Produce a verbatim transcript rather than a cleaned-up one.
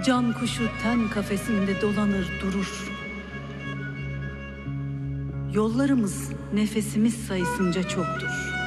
Can kuşu ten kafesinde dolanır durur. Yollarımız nefesimiz sayısınca çoktur.